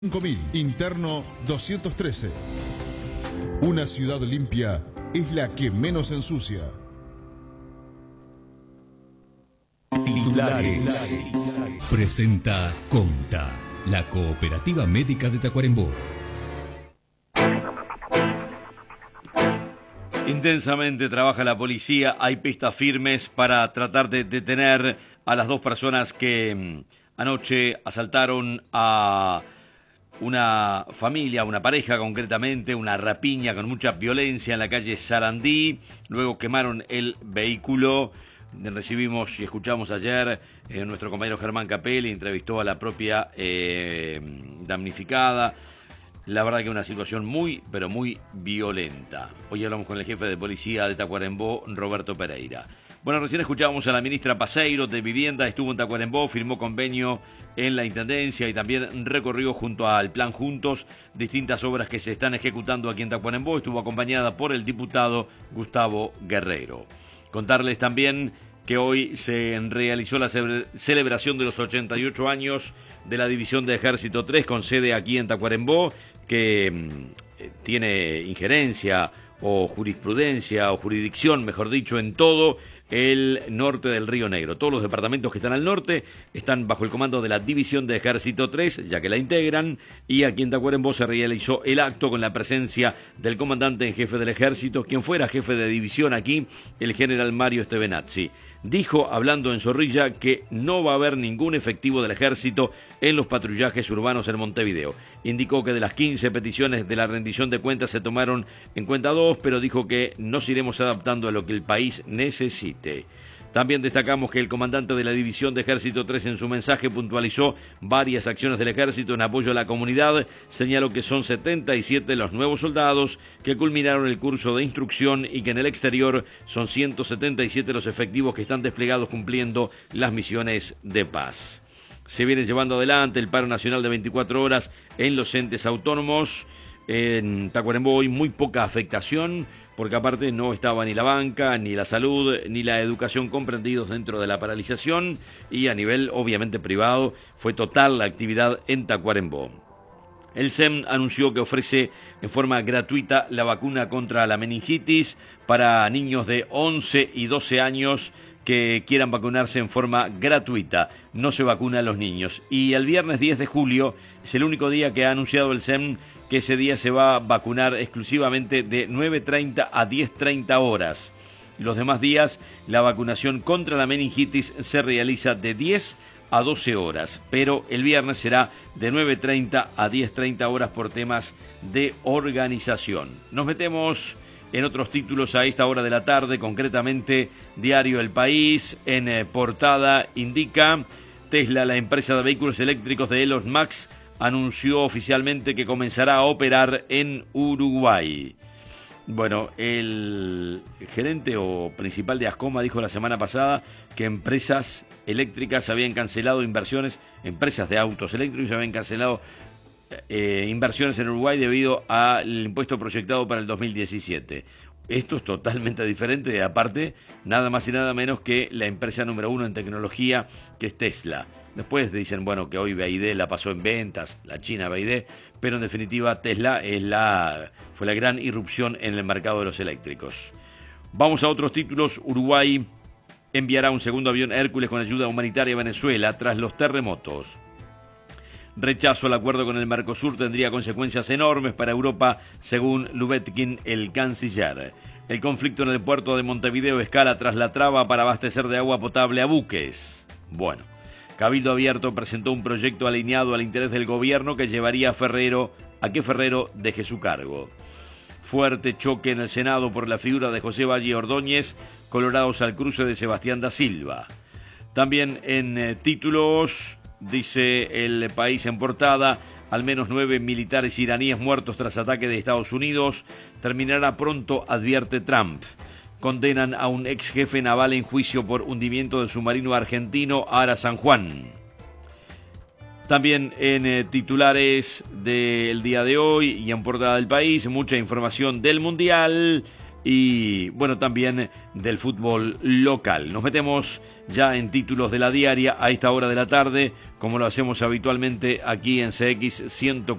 5000, interno 213. Una ciudad limpia es la que menos ensucia. Titulares. Presenta Conta, la cooperativa médica de Tacuarembó. Intensamente trabaja la policía, hay pistas firmes para tratar de detener a las dos personas que anoche asaltaron a una familia, una pareja concretamente, una rapiña con mucha violencia en la calle Sarandí, luego quemaron el vehículo. Recibimos y escuchamos ayer, nuestro compañero Germán Capelli entrevistó a la propia damnificada. La verdad que una situación muy, pero muy violenta. Hoy hablamos con el jefe de policía de Tacuarembó, Roberto Pereira. Bueno, recién escuchábamos a la ministra Paseiro de Vivienda, estuvo en Tacuarembó, firmó convenio en la Intendencia y también recorrió junto al Plan Juntos distintas obras que se están ejecutando aquí en Tacuarembó. Estuvo acompañada por el diputado Gustavo Guerrero. Contarles también que hoy se realizó la celebración de los 88 años de la División de Ejército 3 con sede aquí en Tacuarembó, que tiene injerencia o jurisprudencia o jurisdicción, mejor dicho, en todo el norte del Río Negro. Todos los departamentos que están al norte están bajo el comando de la División de Ejército 3, ya que la integran, y aquí en Tacuarembó se realizó el acto con la presencia del comandante en jefe del ejército, quien fuera jefe de división aquí, el general Mario Stevenazzi. Dijo, hablando en Zorrilla, que no va a haber ningún efectivo del ejército en los patrullajes urbanos en Montevideo. Indicó que de las 15 peticiones de la rendición de cuentas se tomaron en cuenta 2, pero dijo que nos iremos adaptando a lo que el país necesite. También destacamos que el comandante de la División de Ejército 3 en su mensaje puntualizó varias acciones del Ejército en apoyo a la comunidad. Señaló que son 77 los nuevos soldados que culminaron el curso de instrucción y que en el exterior son 177 los efectivos que están desplegados cumpliendo las misiones de paz. Se viene llevando adelante el paro nacional de 24 horas en los entes autónomos. En Tacuarembó hoy muy poca afectación, porque aparte no estaba ni la banca, ni la salud, ni la educación comprendidos dentro de la paralización, y a nivel obviamente privado fue total la actividad en Tacuarembó. El SEM anunció que ofrece en forma gratuita la vacuna contra la meningitis para niños de 11 y 12 años que quieran vacunarse en forma gratuita. No se vacuna a los niños. Y el viernes 10 de julio es el único día que ha anunciado el SEM que ese día se va a vacunar exclusivamente de 9:30 a 10:30 horas. Los demás días la vacunación contra la meningitis se realiza de 10 a 12 horas, pero el viernes será de 9:30 a 10:30 horas por temas de organización. Nos metemos en otros títulos a esta hora de la tarde, concretamente Diario El País, en portada indica: Tesla, la empresa de vehículos eléctricos de Elon Musk, anunció oficialmente que comenzará a operar en Uruguay. Bueno, el gerente o principal de Ascoma dijo la semana pasada que empresas eléctricas habían cancelado inversiones, empresas de autos eléctricos habían cancelado inversiones en Uruguay debido al impuesto proyectado para el 2017. Esto es totalmente diferente, de aparte, nada más y nada menos que la empresa número 1 en tecnología, que es Tesla. Después dicen, bueno, que hoy BYD la pasó en ventas, la China BYD, pero en definitiva Tesla fue la gran irrupción en el mercado de los eléctricos. Vamos a otros títulos. Uruguay enviará un segundo avión Hércules con ayuda humanitaria a Venezuela tras los terremotos. Rechazo al acuerdo con el Mercosur tendría consecuencias enormes para Europa, según Lubetkin, el canciller. El conflicto en el puerto de Montevideo escala tras la traba para abastecer de agua potable a buques. Bueno, Cabildo Abierto presentó un proyecto alineado al interés del gobierno que llevaría a que Ferrero deje su cargo. Fuerte choque en el Senado por la figura de José Valle Ordóñez, colorados al cruce de Sebastián da Silva. También en títulos, dice El País en portada: al menos 9 militares iraníes muertos tras ataque de Estados Unidos. Terminará pronto, advierte Trump. Condenan a un ex jefe naval en juicio por hundimiento del submarino argentino Ara San Juan. También en titulares del día de hoy y en portada del País, mucha información del Mundial. y bueno, también del fútbol local. Nos metemos ya en títulos de la diaria a esta hora de la tarde, como lo hacemos habitualmente aquí en CX 104.